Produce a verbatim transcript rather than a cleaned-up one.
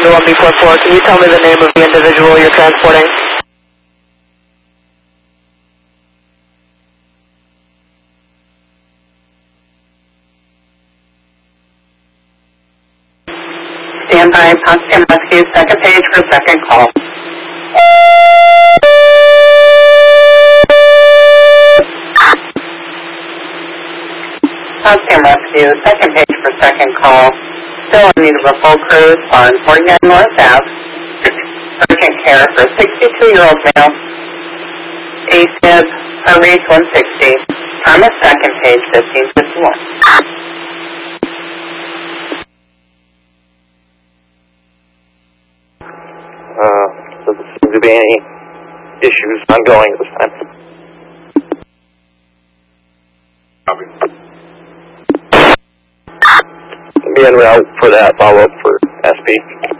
to one B four four. Can you tell me the name of the individual you're transporting? Stand by, Potsdam Rescue, second page for second call. Potsdam Rescue, second page for second call. Still in need of a full cruise on forty-nine North Ave. Urgent care for a sixty-two-year-old male. A S I B, heart rate one sixty. Thomas, second page, fifteen fifty-one. Uh, doesn't seem to be any issues ongoing at this time. Copy. Be en route for that follow-up for S P.